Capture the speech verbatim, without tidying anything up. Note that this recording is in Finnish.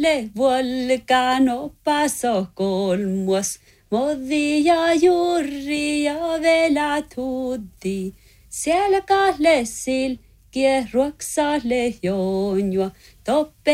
le volcano paso kolmos. Moddi ja juuri ja vela tutti. Selkälle sil kierroksalle joonjua. Toppe